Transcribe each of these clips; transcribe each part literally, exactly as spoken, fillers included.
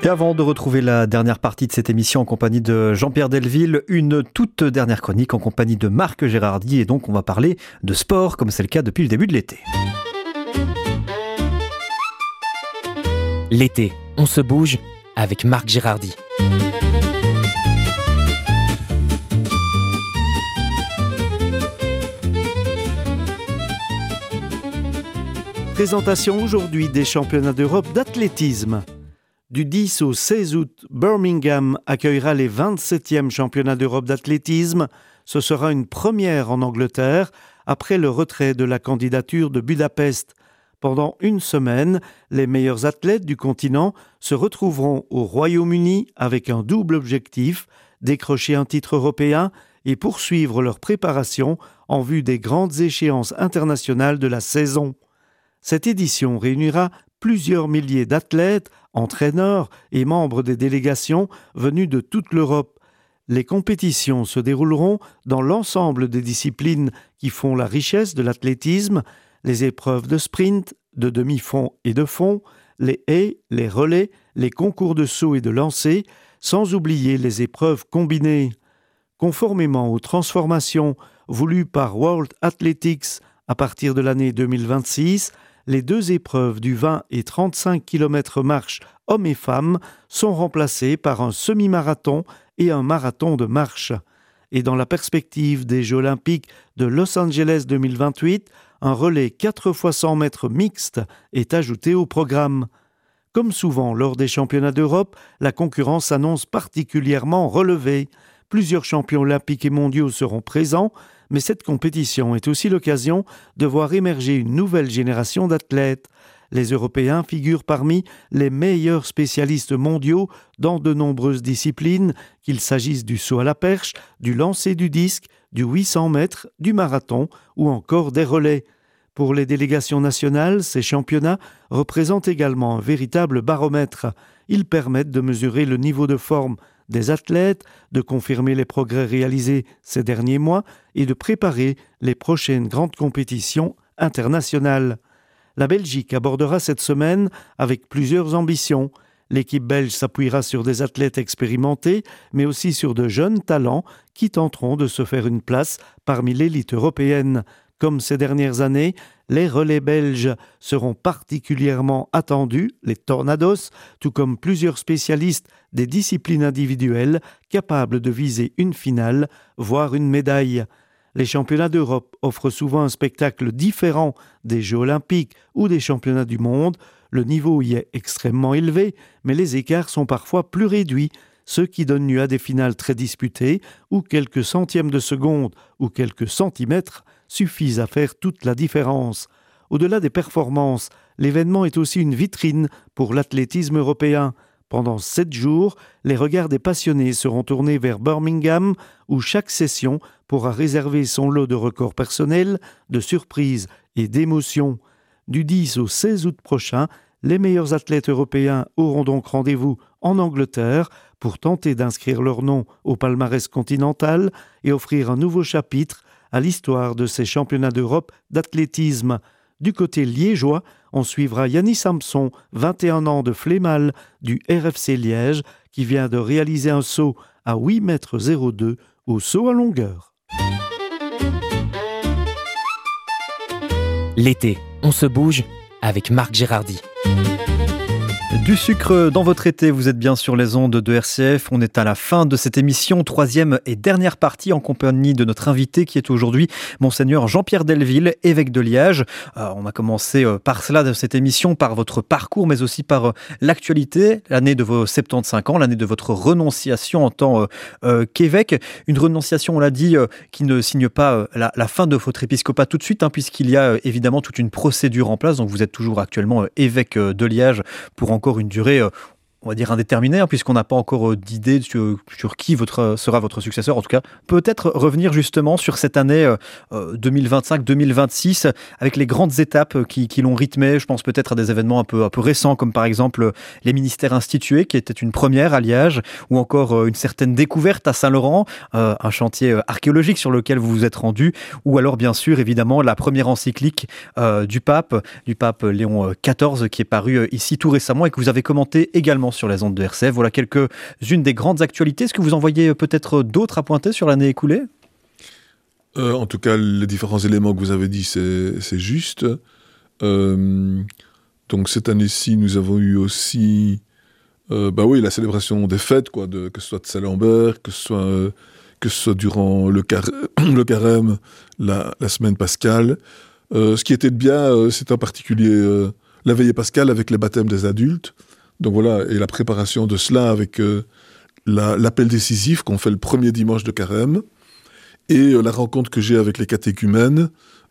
Et avant de retrouver la dernière partie de cette émission en compagnie de Jean-Pierre Delville, une toute dernière chronique en compagnie de Marc Gérardi. Et donc on va parler de sport comme c'est le cas depuis le début de l'été. L'été, on se bouge avec Marc Gérardi. Présentation aujourd'hui des championnats d'Europe d'athlétisme. Du dix au seize août, Birmingham accueillera les vingt-septièmes championnats d'Europe d'athlétisme. Ce sera une première en Angleterre après le retrait de la candidature de Budapest. Pendant une semaine, les meilleurs athlètes du continent se retrouveront au Royaume-Uni avec un double objectif, décrocher un titre européen et poursuivre leur préparation en vue des grandes échéances internationales de la saison. Cette édition réunira plusieurs milliers d'athlètes, entraîneurs et membres des délégations venus de toute l'Europe. Les compétitions se dérouleront dans l'ensemble des disciplines qui font la richesse de l'athlétisme, les épreuves de sprint, de demi-fond et de fond, les haies, les relais, les concours de saut et de lancer, sans oublier les épreuves combinées. Conformément aux transformations voulues par World Athletics à partir de l'année deux mille vingt-six, les deux épreuves du vingt et trente-cinq kilomètres marche hommes et femmes sont remplacées par un semi-marathon et un marathon de marche. Et dans la perspective des Jeux olympiques de Los Angeles deux mille vingt-huit, un relais quatre fois cent mètres mixte est ajouté au programme. Comme souvent lors des championnats d'Europe, la concurrence s'annonce particulièrement relevée. Plusieurs champions olympiques et mondiaux seront présents, mais cette compétition est aussi l'occasion de voir émerger une nouvelle génération d'athlètes. Les Européens figurent parmi les meilleurs spécialistes mondiaux dans de nombreuses disciplines, qu'il s'agisse du saut à la perche, du lancer du disque, du huit cents mètres, du marathon ou encore des relais. Pour les délégations nationales, ces championnats représentent également un véritable baromètre. Ils permettent de mesurer le niveau de forme des athlètes, de confirmer les progrès réalisés ces derniers mois et de préparer les prochaines grandes compétitions internationales. La Belgique abordera cette semaine avec plusieurs ambitions. L'équipe belge s'appuiera sur des athlètes expérimentés, mais aussi sur de jeunes talents qui tenteront de se faire une place parmi l'élite européenne. Comme ces dernières années, les relais belges seront particulièrement attendus, les Tornados, tout comme plusieurs spécialistes des disciplines individuelles capables de viser une finale, voire une médaille. Les championnats d'Europe offrent souvent un spectacle différent des Jeux olympiques ou des championnats du monde. Le niveau y est extrêmement élevé, mais les écarts sont parfois plus réduits, ce qui donne lieu à des finales très disputées où quelques centièmes de seconde ou quelques centimètres suffisent à faire toute la différence. Au-delà des performances, l'événement est aussi une vitrine pour l'athlétisme européen. Pendant sept jours, les regards des passionnés seront tournés vers Birmingham, où chaque session pourra réserver son lot de records personnels, de surprises et d'émotions. Du dix au seize août prochain, les meilleurs athlètes européens auront donc rendez-vous en Angleterre pour tenter d'inscrire leur nom au palmarès continental et offrir un nouveau chapitre à l'histoire de ces championnats d'Europe d'athlétisme. Du côté liégeois, on suivra Yannis Samson, vingt et un ans de Flémal du R F C Liège, qui vient de réaliser un saut à huit mètres zéro deux au saut à longueur. L'été, on se bouge avec Marc Gérardi. Du sucre dans votre été, vous êtes bien sur les ondes de R C F. On est à la fin de cette émission, troisième et dernière partie en compagnie de notre invité qui est aujourd'hui Monseigneur Jean-Pierre Delville, évêque de Liège. Euh, on a commencé euh, par cela de cette émission, par votre parcours, mais aussi par euh, l'actualité, l'année de vos soixante-quinze ans, l'année de votre renonciation en tant euh, euh, qu'évêque. Une renonciation, on l'a dit, euh, qui ne signe pas euh, la, la fin de votre épiscopat tout de suite, hein, puisqu'il y a euh, évidemment toute une procédure en place. Donc vous êtes toujours actuellement euh, évêque euh, de Liège pour encore une durée, euh, on va dire indéterminée, hein, puisqu'on n'a pas encore euh, d'idée sur, sur qui votre, sera votre successeur. En tout cas, peut-être revenir justement sur cette année euh, deux mille vingt-cinq deux mille vingt-six, avec les grandes étapes qui, qui l'ont rythmé. Je pense peut-être à des événements un peu, un peu récents, comme par exemple les ministères institués, qui était une première à Liège, ou encore euh, une certaine découverte à Saint-Laurent, euh, un chantier archéologique sur lequel vous vous êtes rendu, ou alors bien sûr, évidemment, la première encyclique euh, du pape, du pape Léon quatorze, qui est paru euh, ici tout récemment et que vous avez commenté également sur les ondes de R C F. Voilà quelques-unes des grandes actualités. Est-ce que vous en voyez peut-être d'autres à pointer sur l'année écoulée ? euh, En tout cas, les différents éléments que vous avez dit, c'est, c'est juste. Euh, donc cette année-ci, nous avons eu aussi euh, bah oui, la célébration des fêtes, quoi, de, que ce soit de Saint-Lambert, que ce soit, euh, que ce soit durant le, car- le carême, la, la semaine pascale. Euh, ce qui était de bien, euh, c'est en particulier euh, la veillée pascale avec les baptêmes des adultes. Donc voilà, et la préparation de cela avec euh, la, l'appel décisif qu'on fait le premier dimanche de carême et euh, la rencontre que j'ai avec les catéchumènes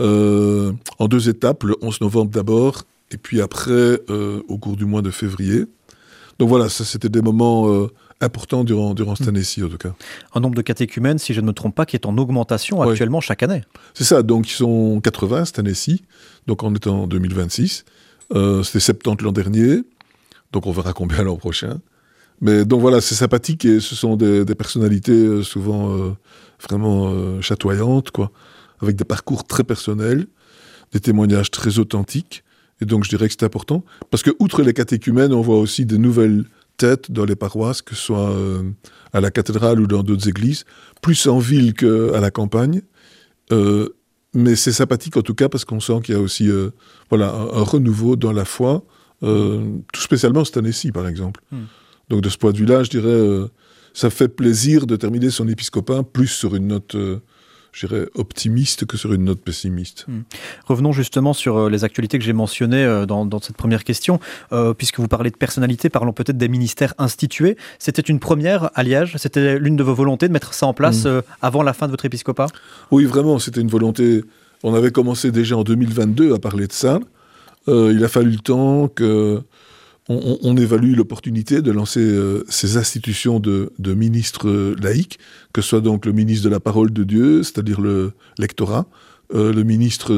euh, en deux étapes, le onze novembre d'abord et puis après euh, au cours du mois de février. Donc voilà, ça c'était des moments euh, importants durant, durant cette année-ci en tout cas. Un nombre de catéchumènes, si je ne me trompe pas, qui est en augmentation actuellement ouais. chaque année. C'est ça, donc ils sont quatre-vingts cette année-ci, donc on est en deux mille vingt-six. Euh, c'était soixante-dix l'an dernier, donc on verra combien l'an prochain. Mais donc voilà, c'est sympathique et ce sont des, des personnalités euh, souvent euh, vraiment euh, chatoyantes, quoi, avec des parcours très personnels, des témoignages très authentiques. Et donc je dirais que c'est important, parce que outre les catéchumènes, on voit aussi de nouvelles têtes dans les paroisses, que ce soit euh, à la cathédrale ou dans d'autres églises, plus en ville qu'à la campagne. Euh, mais c'est sympathique en tout cas, parce qu'on sent qu'il y a aussi euh, voilà, un, un renouveau dans la foi, euh, tout spécialement cette année-ci par exemple. Mm. Donc de ce point de vue-là, je dirais, euh, ça fait plaisir de terminer son épiscopat plus sur une note... Euh, je dirais, optimiste que sur une note pessimiste. Mmh. Revenons justement sur euh, les actualités que j'ai mentionnées euh, dans, dans cette première question. Euh, puisque vous parlez de personnalité, parlons peut-être des ministères institués. C'était une première à Liège, c'était l'une de vos volontés de mettre ça en place mmh. euh, avant la fin de votre épiscopat ? Oui, vraiment, c'était une volonté. On avait commencé déjà en deux mille vingt-deux à parler de ça. Euh, il a fallu le temps que... On, on évalue l'opportunité de lancer euh, ces institutions de, de ministres euh, laïcs, que ce soit donc le ministre de la parole de Dieu, c'est-à-dire le lectorat, euh, le ministre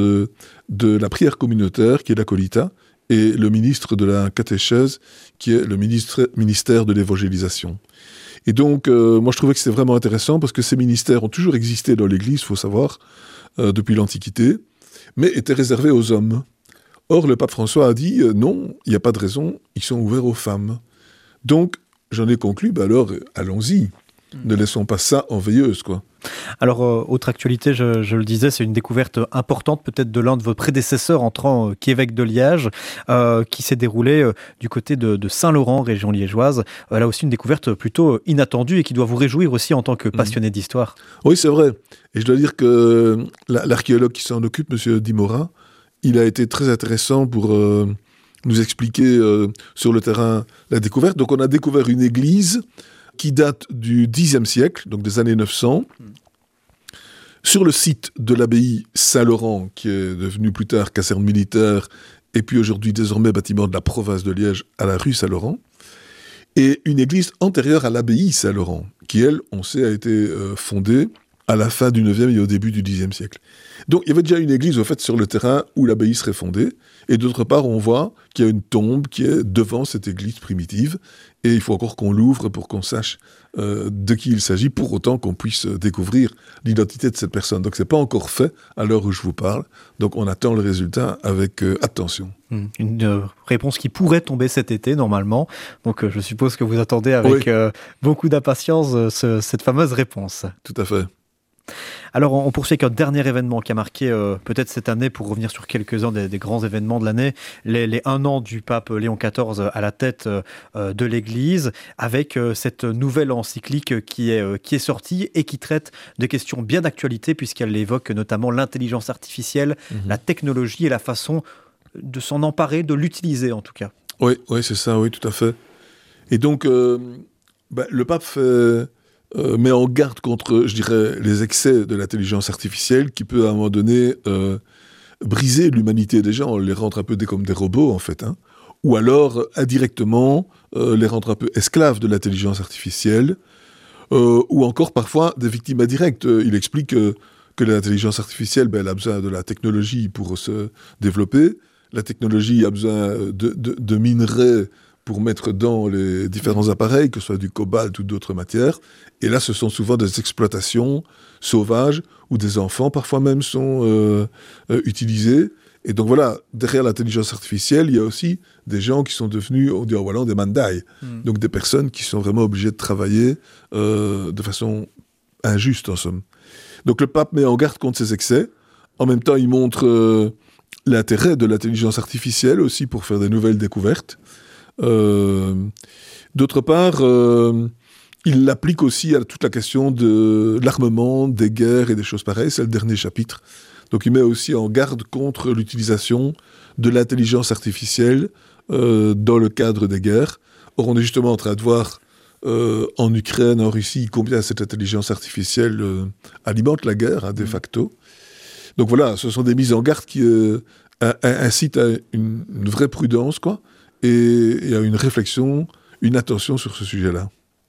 de la prière communautaire, qui est l'acolita, et le ministre de la catéchèse, qui est le ministre, ministère de l'évangélisation. Et donc, euh, moi je trouvais que c'était vraiment intéressant, parce que ces ministères ont toujours existé dans l'Église, il faut savoir, euh, depuis l'Antiquité, mais étaient réservés aux hommes. Or, le pape François a dit euh, non, il n'y a pas de raison, ils sont ouverts aux femmes. Donc, j'en ai conclu, bah alors, allons-y, mmh. ne laissons pas ça en veilleuse, quoi. Alors, euh, autre actualité, je, je le disais, c'est une découverte importante, peut-être de l'un de vos prédécesseurs entrant euh, qu'évêque de Liège, euh, qui s'est déroulée euh, du côté de, de Saint-Laurent, région liégeoise. Euh, là aussi, une découverte plutôt inattendue et qui doit vous réjouir aussi en tant que passionné mmh. d'histoire. Oui, c'est vrai. Et je dois dire que la, l'archéologue qui s'en occupe, M. Dimora, il a été très intéressant pour euh, nous expliquer euh, sur le terrain la découverte. Donc on a découvert une église qui date du dixième siècle, donc des années neuf cents, mmh. sur le site de l'abbaye Saint-Laurent, qui est devenue plus tard caserne militaire, et puis aujourd'hui désormais bâtiment de la province de Liège à la rue Saint-Laurent, et une église antérieure à l'abbaye Saint-Laurent, qui elle, on sait, a été euh, fondée à la fin du neuvième et au début du dixième siècle. Donc il y avait déjà une église au fait sur le terrain où l'abbaye serait fondée, et d'autre part on voit qu'il y a une tombe qui est devant cette église primitive, et il faut encore qu'on l'ouvre pour qu'on sache euh, de qui il s'agit, pour autant qu'on puisse découvrir l'identité de cette personne. Donc c'est pas encore fait à l'heure où je vous parle, donc on attend le résultat avec euh, attention. Une euh, réponse qui pourrait tomber cet été normalement, donc euh, je suppose que vous attendez avec oui. euh, beaucoup d'impatience euh, ce, cette fameuse réponse. Tout à fait. Alors on poursuit avec un dernier événement qui a marqué euh, peut-être cette année, pour revenir sur quelques-uns des, des grands événements de l'année, les, les un an du pape Léon quatorze à la tête euh, de l'Église, avec euh, cette nouvelle encyclique qui est, euh, qui est sortie et qui traite de questions bien d'actualité, puisqu'elle évoque notamment l'intelligence artificielle, mmh. la technologie et la façon de s'en emparer, de l'utiliser en tout cas. Oui, oui c'est ça, oui, tout à fait. Et donc euh, bah, le pape fait... Euh, met en garde contre, je dirais, les excès de l'intelligence artificielle qui peut à un moment donné euh, briser l'humanité des gens, les rendre un peu des, comme des robots en fait, hein, ou alors indirectement euh, les rendre un peu esclaves de l'intelligence artificielle, euh, ou encore parfois des victimes indirectes. Il explique euh, que l'intelligence artificielle, ben, elle a besoin de la technologie pour se développer, la technologie a besoin de, de, de minerais pour mettre dans les différents appareils, que ce soit du cobalt ou d'autres matières. Et là, ce sont souvent des exploitations sauvages où des enfants, parfois même, sont euh, euh, utilisés. Et donc voilà, derrière l'intelligence artificielle, il y a aussi des gens qui sont devenus, on dit en wallon, des mandai. Mm. Donc des personnes qui sont vraiment obligées de travailler euh, de façon injuste, en somme. Donc le pape met en garde contre ces excès. En même temps, il montre euh, l'intérêt de l'intelligence artificielle aussi pour faire des nouvelles découvertes. Euh, d'autre part, euh, il l'applique aussi à toute la question de l'armement, des guerres et des choses pareilles. C'est le dernier chapitre. Donc il met aussi en garde contre l'utilisation de l'intelligence artificielle euh, dans le cadre des guerres. Or, on est justement en train de voir euh, en Ukraine, en Russie, combien cette intelligence artificielle euh, alimente la guerre, hein, de facto. Donc voilà, ce sont des mises en garde qui euh, incitent à une, une vraie prudence, quoi, et, et à une réflexion, une attention sur ce sujet-là.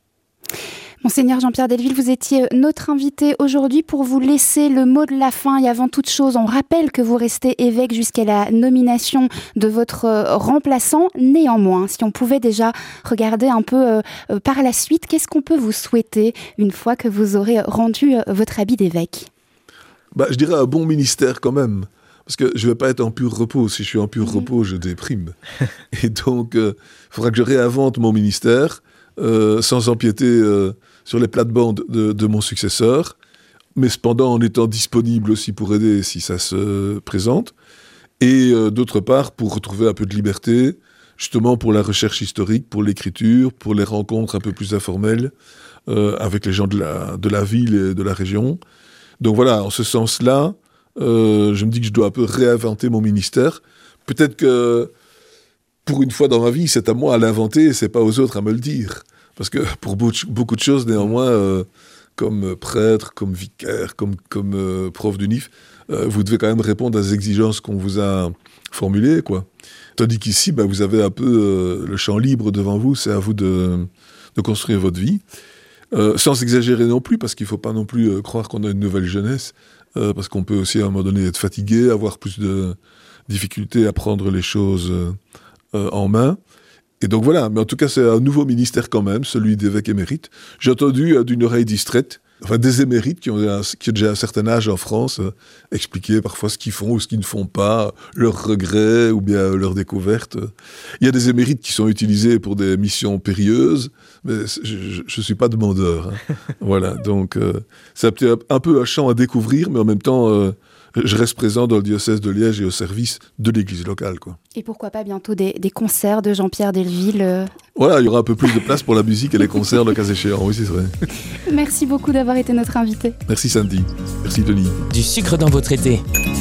Monseigneur Jean-Pierre Delville, vous étiez notre invité aujourd'hui pour vous laisser le mot de la fin. Et avant toute chose, on rappelle que vous restez évêque jusqu'à la nomination de votre remplaçant. Néanmoins, si on pouvait déjà regarder un peu euh, par la suite, qu'est-ce qu'on peut vous souhaiter une fois que vous aurez rendu euh, votre habit d'évêque ? Bah, je dirais un bon ministère quand même. Parce que je ne vais pas être en pur repos. Si je suis en pur mmh. repos, je déprime. Et donc, il euh, faudra que je réinvente mon ministère euh, sans empiéter euh, sur les plates-bandes de, de mon successeur, mais cependant en étant disponible aussi pour aider si ça se présente. Et euh, d'autre part, pour retrouver un peu de liberté, justement pour la recherche historique, pour l'écriture, pour les rencontres un peu plus informelles euh, avec les gens de la, de la ville et de la région. Donc voilà, en ce sens-là, Euh, je me dis que je dois un peu réinventer mon ministère. Peut-être que, pour une fois dans ma vie, c'est à moi à l'inventer et c'est pas aux autres à me le dire. Parce que pour beaucoup de choses, néanmoins, euh, comme prêtre, comme vicaire, comme, comme euh, prof d'U N I F, euh, vous devez quand même répondre aux exigences qu'on vous a formulées, quoi. Tandis qu'ici, bah, vous avez un peu euh, le champ libre devant vous, c'est à vous de, de construire votre vie. Euh, sans exagérer non plus, parce qu'il ne faut pas non plus euh, croire qu'on a une nouvelle jeunesse, euh, parce qu'on peut aussi à un moment donné être fatigué, avoir plus de difficultés à prendre les choses euh, euh, en main. Et donc voilà, mais en tout cas c'est un nouveau ministère quand même, celui d'évêque émérite. J'ai entendu euh, d'une oreille distraite, enfin des émérites qui ont, un, qui ont déjà un certain âge en France, euh, expliquer parfois ce qu'ils font ou ce qu'ils ne font pas, leurs regrets ou bien euh, leurs découvertes. Il y a des émérites qui sont utilisés pour des missions périlleuses, mais je ne suis pas demandeur. Hein. Voilà, donc euh, c'est peut-être un peu un champ à découvrir, mais en même temps, euh, je reste présent dans le diocèse de Liège et au service de l'église locale, quoi. Et pourquoi pas bientôt des, des concerts de Jean-Pierre Delville euh... Voilà, il y aura un peu plus de place pour la musique et les concerts, le cas échéant, oui, c'est vrai. Merci beaucoup d'avoir été notre invité. Merci Sandy, merci Denis. Du sucre dans votre été.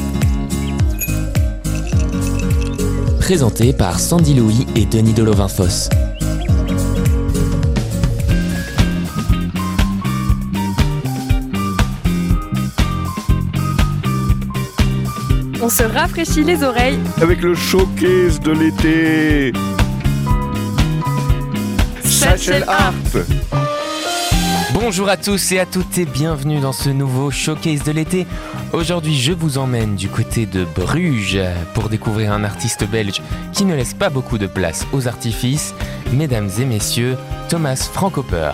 Présenté par Sandy Louis et Denis Delovin-Foss. On se rafraîchit les oreilles avec le showcase de l'été. Sachel Art. Bonjour à tous et à toutes et bienvenue dans ce nouveau showcase de l'été. Aujourd'hui, je vous emmène du côté de Bruges pour découvrir un artiste belge qui ne laisse pas beaucoup de place aux artifices. Mesdames et messieurs, Thomas Frankopper.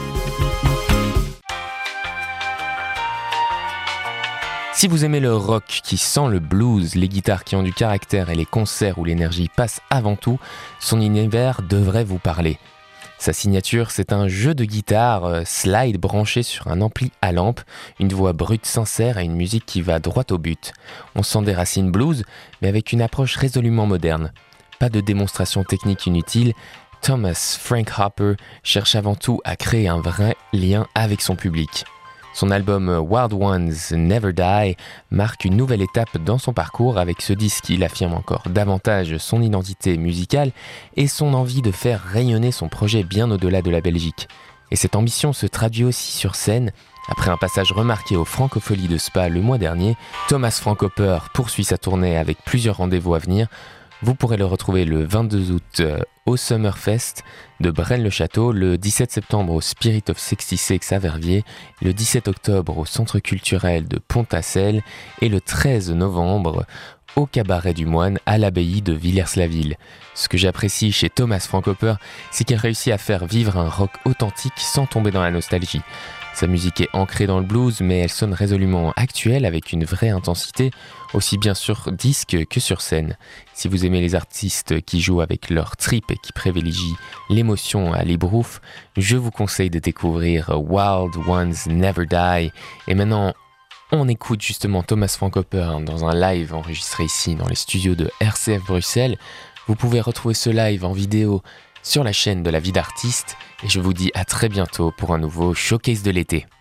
Si vous aimez le rock qui sent le blues, les guitares qui ont du caractère et les concerts où l'énergie passe avant tout, son univers devrait vous parler. Sa signature, c'est un jeu de guitare euh, slide branché sur un ampli à lampe, une voix brute sincère et une musique qui va droit au but. On sent des racines blues, mais avec une approche résolument moderne. Pas de démonstration technique inutile, Thomas Frankopper cherche avant tout à créer un vrai lien avec son public. Son album Wild Ones Never Die marque une nouvelle étape dans son parcours. Avec ce disque, il affirme encore davantage son identité musicale et son envie de faire rayonner son projet bien au-delà de la Belgique. Et cette ambition se traduit aussi sur scène. Après un passage remarqué aux Francopholies de Spa le mois dernier, Thomas Frankopper poursuit sa tournée avec plusieurs rendez-vous à venir. Vous pourrez le retrouver le vingt-deux août euh, au Summerfest de Braine-le-Château, le dix-sept septembre au Spirit of soixante-six à Verviers, le dix-sept octobre au Centre culturel de Pont-à-Celle et le treize novembre au Cabaret du Moine à l'abbaye de Villers-la-Ville. Ce que j'apprécie chez Thomas Frankopper, c'est qu'il réussit à faire vivre un rock authentique sans tomber dans la nostalgie. Sa musique est ancrée dans le blues, mais elle sonne résolument actuelle avec une vraie intensité, aussi bien sur disque que sur scène. Si vous aimez les artistes qui jouent avec leur trip et qui privilégient l'émotion à l'ébrouf, je vous conseille de découvrir Wild Ones Never Die. Et maintenant, on écoute justement Thomas Frankopper dans un live enregistré ici dans les studios de R C F Bruxelles. Vous pouvez retrouver ce live en vidéo sur la chaîne de La Vie d'Artiste et je vous dis à très bientôt pour un nouveau Showcase de l'été.